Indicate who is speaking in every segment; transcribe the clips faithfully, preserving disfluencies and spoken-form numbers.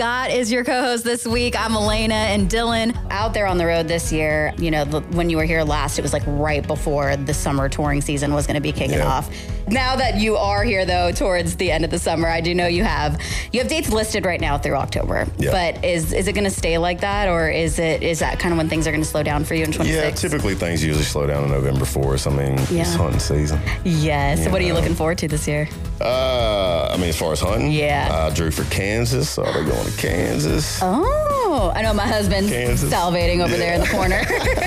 Speaker 1: Scott is your co-host this week. I'm Elena, and Dylan. Out there on the road this year, you know, when you were here last, it was like right before the summer touring season was going to be kicking
Speaker 2: yeah.
Speaker 1: off. Now that you are here, though, towards the end of the summer, I do know you have you have dates listed right now through October.
Speaker 2: Yeah.
Speaker 1: But is is it going to stay like that, or is it is that kind of when things are going to slow down for you in twenty-six?
Speaker 2: Yeah, typically things usually slow down in November fourth. I mean,
Speaker 1: Yeah.
Speaker 2: it's hunting season.
Speaker 1: Yes.
Speaker 2: You
Speaker 1: So what are you
Speaker 2: know.
Speaker 1: looking forward to this year?
Speaker 2: Uh, I mean, as far as hunting,
Speaker 1: Yeah.
Speaker 2: I drew for Kansas, so they're going to Kansas.
Speaker 1: Oh, I know my husband's
Speaker 2: Kansas.
Speaker 1: salivating over there in the corner.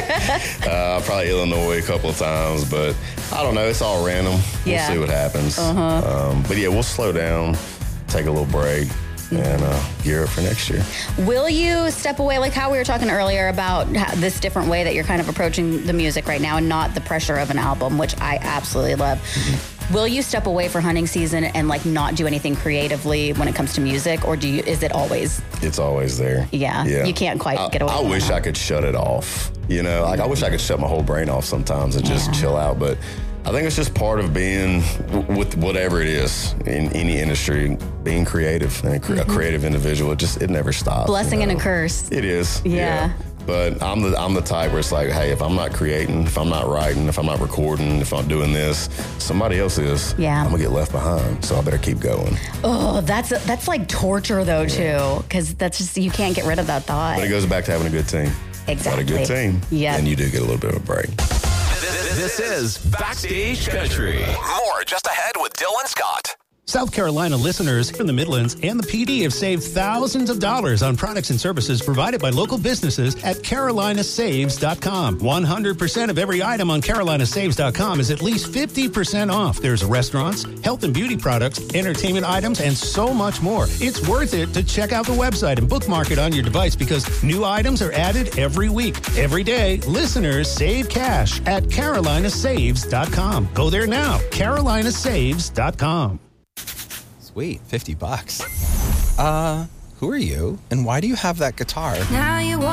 Speaker 2: uh, probably Illinois a couple of times, but I don't know. It's all random.
Speaker 1: Yeah.
Speaker 2: We'll see what happens.
Speaker 1: Uh-huh.
Speaker 2: Um, but yeah, we'll slow down, take a little break, and uh, gear up for next year.
Speaker 1: Will you step away, like how we were talking earlier about how, this different way that you're kind of approaching the music right now and not the pressure of an album, which I absolutely love.
Speaker 2: Mm-hmm.
Speaker 1: Will you step away for hunting season and like not do anything creatively when it comes to music, or do you? Is it always?
Speaker 2: It's always there.
Speaker 1: Yeah,
Speaker 2: yeah.
Speaker 1: you can't quite
Speaker 2: I,
Speaker 1: get away.
Speaker 2: I
Speaker 1: from
Speaker 2: wish
Speaker 1: that.
Speaker 2: I could shut it off. You know, like I wish I could shut my whole brain off sometimes and just
Speaker 1: Yeah.
Speaker 2: chill out. But I think it's just part of being w- with whatever it is in any industry, being creative and a, cre- a creative individual. It just it never stops.
Speaker 1: Blessing
Speaker 2: you know?
Speaker 1: and a curse.
Speaker 2: It is.
Speaker 1: Yeah.
Speaker 2: But I'm the I'm the type where it's like, hey, if I'm not creating, if I'm not writing, if I'm not recording, if I'm doing this, somebody else is.
Speaker 1: Yeah.
Speaker 2: I'm gonna get left behind. So I better keep going.
Speaker 1: Oh, that's that's like torture though too, because that's just you can't get rid of that thought.
Speaker 2: But it goes back to having a good team.
Speaker 1: Exactly.
Speaker 2: Got a good team.
Speaker 1: Yeah.
Speaker 2: And you do get a little bit of a break.
Speaker 3: This, this is Backstage Country.
Speaker 4: More just ahead with Dylan Scott.
Speaker 5: South Carolina listeners from the Midlands and the P D have saved thousands of dollars on products and services provided by local businesses at Carolina Saves dot com. one hundred percent of every item on Carolina Saves dot com is at least fifty percent off. There's restaurants, health and beauty products, entertainment items, and so much more. It's worth it to check out the website and bookmark it on your device because new items are added every week. Every day, listeners save cash at Carolina Saves dot com. Go there now, Carolina Saves dot com.
Speaker 6: Sweet, fifty bucks. Uh, who are you? And why do you have that guitar?
Speaker 7: Now you